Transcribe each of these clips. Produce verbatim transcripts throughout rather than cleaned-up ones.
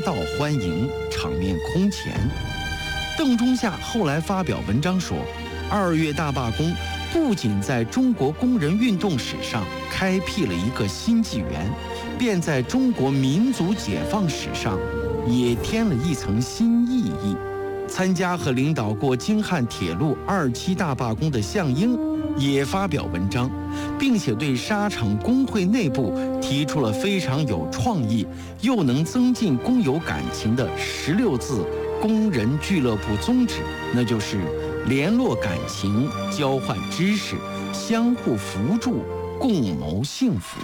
道欢迎，场面空前。邓中夏后来发表文章说，二月大罢工不仅在中国工人运动史上开辟了一个新纪元，便在中国民族解放史上也添了一层新意义。参加和领导过京汉铁路二期大罢工的项英也发表文章，并且对沙场工会内部提出了非常有创意又能增进工友感情的十六字工人俱乐部宗旨，那就是联络感情，交换知识，相互扶助，共谋幸福。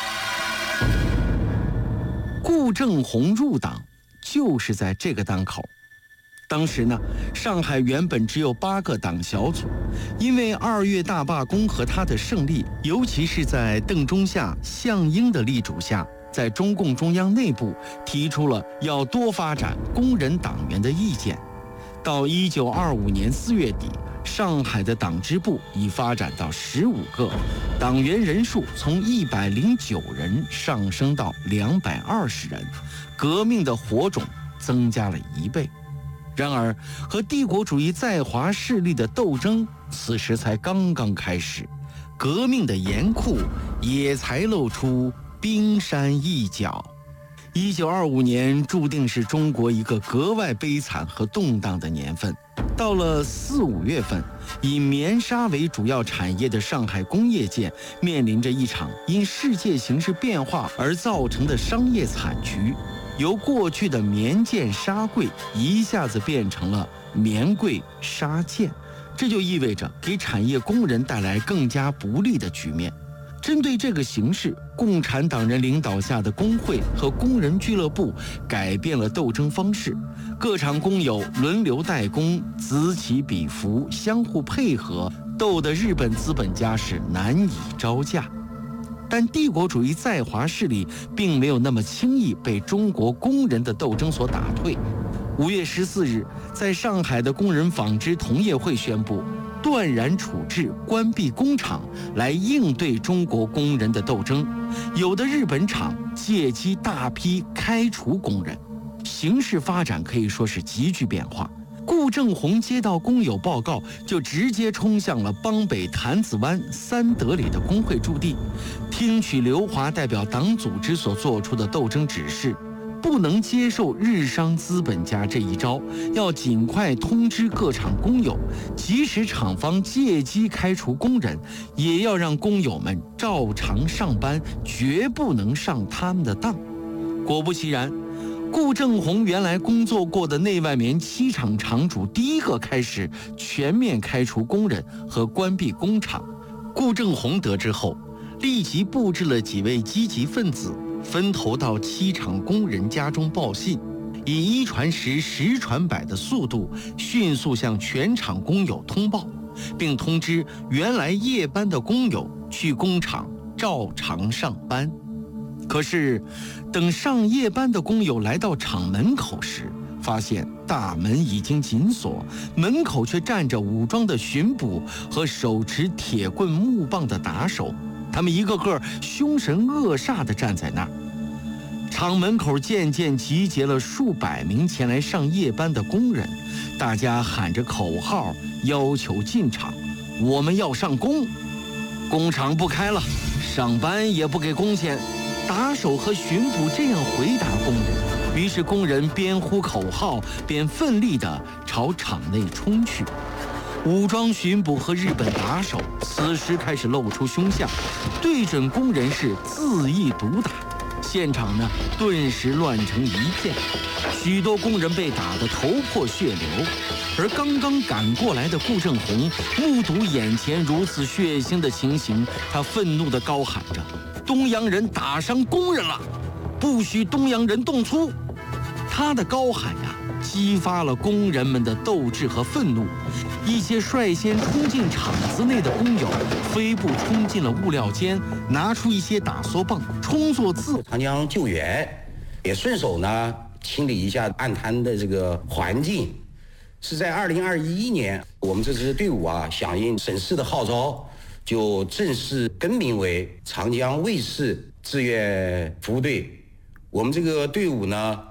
顾正红入党就是在这个当口。当时呢，上海原本只有八个党小组，因为二月大罢工和他的胜利，尤其是在邓中夏、项英的力主下，在中共中央内部提出了要多发展工人党员的意见。到一九二五年四月底，上海的党支部已发展到十五个，党员人数从一百零九人上升到两百二十人，革命的火种增加了一倍。然而，和帝国主义在华势力的斗争此时才刚刚开始，革命的严酷也才露出冰山一角。一九二五年注定是中国一个格外悲惨和动荡的年份。到了四五月份，以棉纱为主要产业的上海工业界面临着一场因世界形势变化而造成的商业惨局。由过去的棉建纱柜一下子变成了棉柜纱建，这就意味着给产业工人带来更加不利的局面。针对这个形势，共产党人领导下的工会和工人俱乐部改变了斗争方式，各厂工友轮流代工，此起彼伏，相互配合，斗得日本资本家是难以招架。但帝国主义在华势力并没有那么轻易被中国工人的斗争所打退。五月十四日，在上海的工人纺织同业会宣布断然处置、关闭工厂，来应对中国工人的斗争。有的日本厂借机大批开除工人，形势发展可以说是急剧变化。顾正红接到工友报告，就直接冲向了邦北坛子湾三德里的工会驻地，听取刘华代表党组织所做出的斗争指示，不能接受日商资本家这一招，要尽快通知各厂工友，即使厂方借机开除工人，也要让工友们照常上班，绝不能上他们的当。果不其然，顾正红原来工作过的内外棉七厂厂主第一个开始全面开除工人和关闭工厂。顾正红得知后，立即布置了几位积极分子，分头到七厂工人家中报信，以一传十、十传百的速度，迅速向全厂工友通报，并通知原来夜班的工友去工厂照常上班。可是，等上夜班的工友来到厂门口时，发现大门已经紧锁，门口却站着武装的巡捕和手持铁棍木棒的打手，他们一个个凶神恶煞地站在那儿。厂门口渐渐集结了数百名前来上夜班的工人，大家喊着口号，要求进厂，我们要上工。工厂不开了，上班也不给工钱。打手和巡捕这样回答工人，于是工人边呼口号边奋力地朝厂内冲去。武装巡捕和日本打手此时开始露出凶相，对准工人是恣意毒打，现场呢顿时乱成一片，许多工人被打得头破血流。而刚刚赶过来的顾正红目睹眼前如此血腥的情形，他愤怒地高喊着，东洋人打伤工人了，不许东洋人动粗。他的高喊呀，激发了工人们的斗志和愤怒。一些率先冲进厂子内的工友飞步冲进了物料间，拿出一些打梭棒，充作自长江救援，也顺手呢清理一下暗滩的这个环境。是在二零二一年，我们这支队伍啊，响应省市的号召，就正式更名为长江卫士志愿服务队。我们这个队伍呢，